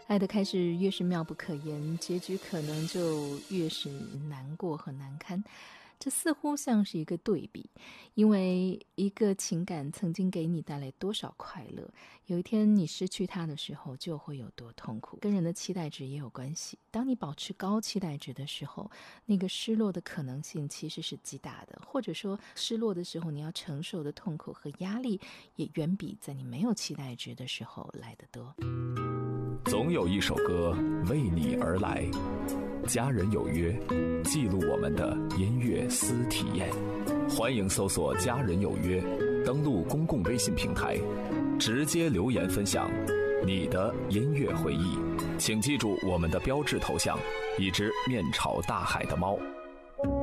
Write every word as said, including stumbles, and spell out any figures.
爱的开始越是妙不可言，结局可能就越是难过和难堪。这似乎像是一个对比，因为一个情感曾经给你带来多少快乐，有一天你失去它的时候就会有多痛苦。跟人的期待值也有关系，当你保持高期待值的时候，那个失落的可能性其实是极大的，或者说失落的时候你要承受的痛苦和压力也远比在你没有期待值的时候来得多。 总有一首歌为你而来，家人有约，记录我们的音乐私体验。欢迎搜索家人有约，登录公共微信平台，直接留言分享你的音乐回忆。请记住我们的标志头像，一只面朝大海的猫。